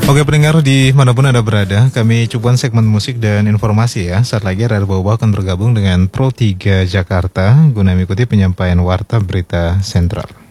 Oke pendengar di manapun Anda berada, kami cukupkan segmen musik dan informasi ya. Saat lagi Radio Bawah akan bergabung dengan Pro 3 Jakarta guna mengikuti penyampaian Warta Berita Sentral.